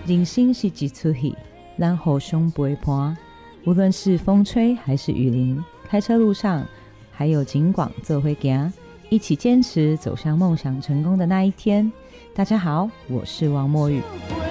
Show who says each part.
Speaker 1: 人生是一出戏，咱互相陪伴。无论是风吹还是雨淋，开车路上还有警广做伙行，一起坚持走向梦想成功的那一天。大家好，我是王墨玉。